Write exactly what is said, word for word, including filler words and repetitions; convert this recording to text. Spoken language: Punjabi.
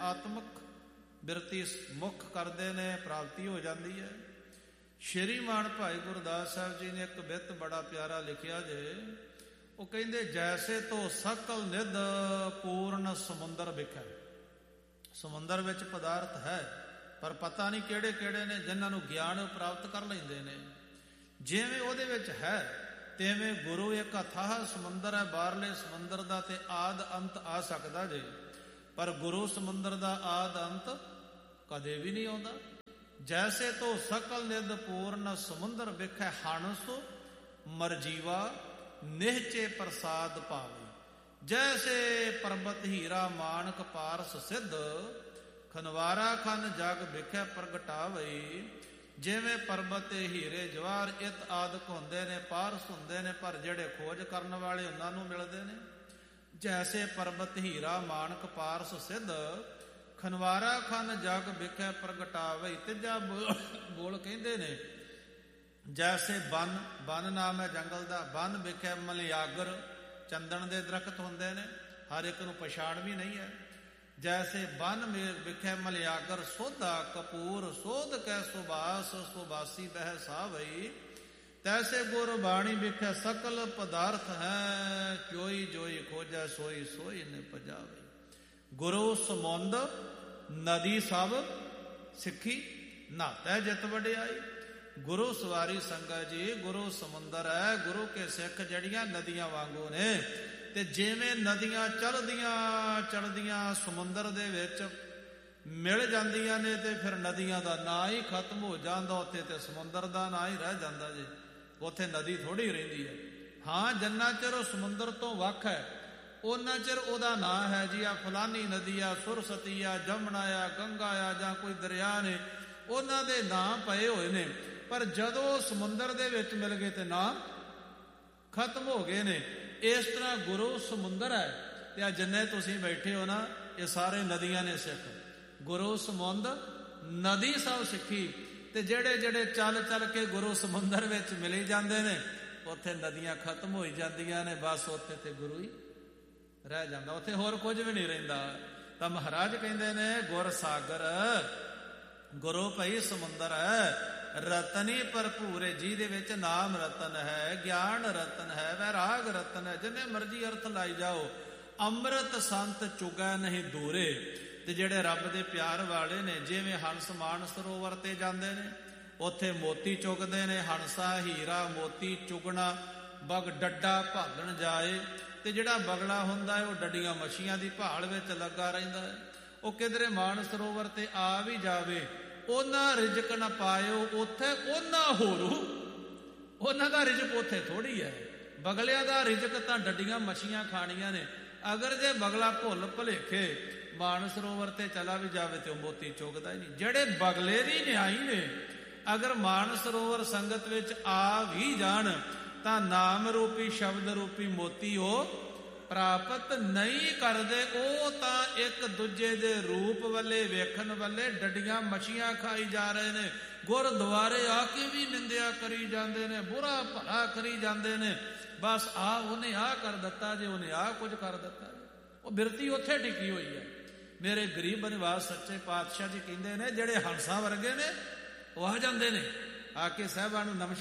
ਆਤਮਕ ਬਿਰਤੀ ਮੁੱਖ ਕਰਦੇ ਨੇ, ਪ੍ਰਾਪਤੀ ਹੋ ਜਾਂਦੀ ਹੈ। ਸ਼੍ਰੀਮਾਨ ਭਾਈ ਗੁਰਦਾਸ ਸਾਹਿਬ ਜੀ ਨੇ ਇੱਕ ਬਿੱਤ ਬੜਾ ਪਿਆਰਾ ਲਿਖਿਆ ਜੇ। ਉਹ ਕਹਿੰਦੇ ਜੈਸੇ ਤੋਂ ਸਕਲ ਨਿਧ ਪੂਰਨ ਸਮੁੰਦਰ ਵਿਖੇ। ਸਮੁੰਦਰ ਵਿੱਚ ਪਦਾਰਥ ਹੈ ਪਰ ਪਤਾ ਨਹੀਂ ਕਿਹੜੇ ਕਿਹੜੇ ਨੇ, ਜਿਨ੍ਹਾਂ ਨੂੰ ਗਿਆਨ ਪ੍ਰਾਪਤ ਕਰ ਲੈਂਦੇ ਨੇ। ਜਿਵੇਂ ਉਹਦੇ ਵਿੱਚ ਹੈ ਤਿਵੇਂ ਗੁਰੂ ਇੱਕ ਅਥਾਹ ਸਮੁੰਦਰ ਹੈ, ਬਾਹਰਲੇ ਸਮੁੰਦਰ ਦਾ ਤੇ ਆਦ ਅੰਤ ਆ ਸਕਦਾ ਜੇ, ਪਰ ਗੁਰੂ ਸਮੁੰਦਰ ਦਾ ਆਦ ਅੰਤ ਕਦੇ ਵੀ ਨਹੀਂ ਆਉਂਦਾ। ਜੈਸੇ ਤੋਂ ਸਕਲ ਨਿਧ ਪੂਰਨ ਸਮੁੰਦਰ ਵਿਖੇ ਹੰਸ ਮਰਜੀਵਾ ਨਿਹਚੇ ਪ੍ਰਸਾਦ ਪਾਵੇ। ਜੈਸੇ ਪਰਬਤ ਹੀਰਾ ਮਾਨਕ ਪਾਰਸ ਸਿੱਧ ਖਨਵਾਰਾ ਖਨ ਜਗ ਵਿਖੇ ਪ੍ਰਗਟਾਵੇ। ਜਿਵੇਂ ਪਰਬਤ ਤੇ ਹੀਰੇ ਜਵਾਹਰ ਇਤ ਆਦਿਕ ਹੁੰਦੇ ਨੇ, ਪਾਰਸ ਹੁੰਦੇ ਨੇ, ਪਰ ਜਿਹੜੇ ਖੋਜ ਕਰਨ ਵਾਲੇ ਉਹਨਾਂ ਨੂੰ ਮਿਲਦੇ ਨੇ। ਜੈਸੇ ਪਰਬਤ ਹੀਰਾ ਮਾਨਕ ਪਾਰਸ ਸਿੱਧ ਖਨਵਾਰਾ ਖਨ ਜਗ ਵਿਖੇ ਪ੍ਰਗਟਾਵੇ। ਤੀਜਾ ਬੋਲ ਕਹਿੰਦੇ ਨੇ ਜੈਸੇ ਬਨ, ਬਨ ਨਾਮ ਹੈ ਜੰਗਲ ਦਾ, ਬਨ ਵਿਖੇ ਮਲਿਆਗਰ ਚੰਦਨ ਦੇ ਦਰਖਤ ਹੁੰਦੇ ਨੇ, ਹਰ ਇੱਕ ਨੂੰ ਪਛਾਣ ਵੀ ਨਹੀਂ ਹੈ। ਜੈਸੇ ਬਨ ਵਿਖੇ ਮਲਿਆਗਰ ਸੋਧਾ ਕਪੂਰ ਸੋਧ ਕੈ ਸੁਬਾਸ ਸੁਬਾਸੀ ਬਹਿ ਸਾਵਈ। ਤੈਸੇ ਗੁਰ ਬਾਣੀ ਵਿਖੇ ਸਕਲ ਪਦਾਰਥ ਹੈ, ਚੋਈ ਜੋਈ ਖੋਜੈ ਸੋਈ ਸੋਈ ਨੇ ਪਜਾਵੇ। ਗੁਰੂ ਸਮੁੰਦ ਨਦੀ ਸਭ ਸਿੱਖੀ ਨਾਤੈ ਜਿਤ ਵਡਿਆਈ। ਗੁਰੂ ਸਵਾਰੀ ਸੰਗਤ ਜੀ, ਗੁਰੂ ਸਮੁੰਦਰ ਹੈ, ਗੁਰੂ ਕੇ ਸਿੱਖ ਜਿਹੜੀਆਂ ਨਦੀਆਂ ਵਾਂਗੂ ਨੇ। ਤੇ ਜਿਵੇਂ ਨਦੀਆਂ ਚੜ੍ਹਦੀਆਂ ਚੜ੍ਹਦੀਆਂ ਸਮੁੰਦਰ ਦੇ ਵਿੱਚ ਮਿਲ ਜਾਂਦੀਆਂ ਨੇ ਤੇ ਫਿਰ ਨਦੀਆਂ ਦਾ ਨਾਂ ਹੀ ਖਤਮ ਹੋ ਜਾਂਦਾ, ਉੱਥੇ ਤੇ ਸਮੁੰਦਰ ਦਾ ਨਾਂ ਹੀ ਰਹਿ ਜਾਂਦਾ ਜੀ, ਉੱਥੇ ਨਦੀ ਥੋੜ੍ਹੀ ਰਹਿੰਦੀ ਹੈ। ਹਾਂ, ਜਿੰਨਾ ਚਿਰ ਉਹ ਸਮੁੰਦਰ ਤੋਂ ਵੱਖ ਹੈ ਉਹਨਾਂ ਚਿਰ ਉਹਦਾ ਨਾਂ ਹੈ ਜੀ ਆ ਫਲਾਨੀ ਨਦੀ ਆ, ਸੁਰਸਤੀ ਆ, ਜਮਨਾ ਆ, ਗੰਗਾ ਆ, ਜਾਂ ਕੋਈ ਦਰਿਆ ਨੇ, ਉਹਨਾਂ ਦੇ ਨਾਂ ਪਏ ਹੋਏ ਨੇ। ਪਰ ਜਦੋਂ ਸਮੁੰਦਰ ਦੇ ਵਿੱਚ ਮਿਲ ਗਏ ਤੇ ਨਾਂ ਖਤਮ ਹੋ ਗਏ ਨੇ। ਇਸ ਤਰ੍ਹਾਂ ਗੁਰੂ ਸਮੁੰਦਰ ਹੈ ਤੇ ਆ ਜਿੰਨੇ ਤੁਸੀਂ ਬੈਠੇ ਹੋ ਨਾ, ਇਹ ਸਾਰੇ ਨਦੀਆਂ ਨੇ ਸਿੱਖ। ਗੁਰੂ ਸਮੁੰਦ ਨਦੀ ਸਭ ਸਿੱਖੀ। ਤੇ ਜਿਹੜੇ ਜਿਹੜੇ ਚੱਲ ਚੱਲ ਕੇ ਗੁਰੂ ਸਮੁੰਦਰ ਵਿੱਚ ਮਿਲੀ ਜਾਂਦੇ ਨੇ, ਉੱਥੇ ਨਦੀਆਂ ਖਤਮ ਹੋਈ ਜਾਂਦੀਆਂ ਨੇ, ਬਸ ਉੱਥੇ ਤੇ ਗੁਰੂ ਹੀ ਰਹਿ ਜਾਂਦਾ, ਉੱਥੇ ਹੋਰ ਕੁਝ ਵੀ ਨਹੀਂ ਰਹਿੰਦਾ। ਤਾਂ ਮਹਾਰਾਜ ਕਹਿੰਦੇ ਨੇ ਗੁਰ ਸਾਗਰ ਗੁਰੂ ਭਈ ਸਮੁੰਦਰ ਹੈ, ਰਤਨੀ ਭਰਪੂਰ। ਜਿਹਦੇ ਵਿੱਚ ਨਾਮ ਰਤਨ ਹੈ, ਗਿਆਨ ਰਤਨ ਹੈ, ਵੈਰਾਗ ਰਤਨ ਹੈ, ਜਿੰਨੇ ਮਰਜੀ ਅਰਥ ਲਾਈ ਜਾਓ। ਅੰਮ੍ਰਿਤ ਸੰਤ ਚੁਗੈ ਨਹੀਂ ਦੂਰੇ। ਤੇ ਜਿਹੜੇ ਰੱਬ ਦੇ ਪਿਆਰ ਵਾਲੇ ਨੇ, ਜਿਵੇਂ ਹੰਸ ਮਾਨ ਸਰੋਵਰ ਤੇ ਜਾਂਦੇ ਨੇ, ਉੱਥੇ ਮੋਤੀ ਚੁਗਦੇ ਨੇ। ਹੰਸਾ ਹੀਰਾ ਮੋਤੀ ਚੁਗਣਾ, ਬਗ ਡੱਡਾ ਭਾਲਣ ਜਾਏ। ਤੇ ਜਿਹੜਾ ਬਗਲਾ ਹੁੰਦਾ ਹੈ ਉਹ ਡੱਡੀਆਂ ਮੱਛੀਆਂ ਦੀ ਭਾਲ ਵਿੱਚ ਲੱਗਾ ਰਹਿੰਦਾ ਹੈ। ਉਹ ਕਿਧਰੇ ਮਾਨ ਸਰੋਵਰ ਤੇ ਆ ਵੀ ਜਾਵੇ, ਉਹਨਾਂ ਰਿਜ਼ਕ ਨਾ ਪਾਇਓ ਉੱਥੇ ਉਹਨਾਂ ਹੋਰੂ। ਉਹਨਾਂ ਦਾ ਰਿਜ਼ਕ ਉੱਥੇ ਥੋੜ੍ਹੀ ਹੈ। ਬਗਲਿਆਂ ਦਾ ਰਿਜ਼ਕ ਤਾਂ ਡੱਡੀਆਂ ਮੱਛੀਆਂ ਖਾਣੀਆਂ ਨੇ। ਅਗਰ ਜੇ ਬਗਲਾ ਭੁੱਲ ਭੁਲੇਖੇ ਮਾਨ ਸਰੋਵਰ ਤੇ ਚਲਾ ਵੀ ਜਾਵੇ ਤੇ ਉਹ ਮੋਤੀ ਚੁਗਦਾ ਹੀ ਨਹੀਂ। ਜਿਹੜੇ ਬਗਲੇ ਦੀ ਨਿਆਈ ਨੇ, ਅਗਰ ਮਾਨ ਸਰੋਵਰ ਸੰਗਤ ਵਿੱਚ ਆ ਵੀ ਜਾਣ ਤਾਂ ਨਾਮ ਰੂਪੀ ਸ਼ਬਦ ਰੂਪੀ ਮੋਤੀ ਉਹ ਪ੍ਰਾਪਤ ਨਹੀਂ ਕਰਦੇ। ਉਹ ਤਾਂ ਇੱਕ ਦੂਜੇ ਦੇ ਰੂਪ ਵੱਲੇ ਵੇਖਣ ਵੱਲੇ ਡੱਡੀਆਂ ਮੱਛੀਆਂ ਖਾਈ ਜਾ ਰਹੇ ਨੇ। ਗੁਰਦੁਆਰੇ ਆ ਕੇ ਵੀ ਨਿੰਦਿਆ ਕਰੀ ਜਾਂਦੇ ਨੇ, ਬੁਰਾ ਭਲਾ ਕਰੀ ਜਾਂਦੇ ਨੇ। ਬਸ ਆ ਉਹਨੇ ਆਹ ਕਰ ਦਿੱਤਾ ਜੇ, ਉਹਨੇ ਆਹ ਕੁਝ ਕਰ ਦਿੱਤਾ ਜੇ। ਉਹ ਬਿਰਤੀ ਉੱਥੇ ਟਿਕੀ ਹੋਈ ਹੈ। ਮੇਰੇ ਗਰੀਬ ਨਿਵਾਸ ਸੱਚੇ ਪਾਤਸ਼ਾਹ ਜੀ ਕਹਿੰਦੇ ਨੇ ਜਿਹੜੇ ਹੰਸਾਂ ਵਰਗੇ ਨੇ ਉਹ ਆ ਜਾਂਦੇ ਨੇ, ਆ ਕੇ ਸਾਹਿਬਾਂ ਨੂੰ ਨਮਸਕਾਰ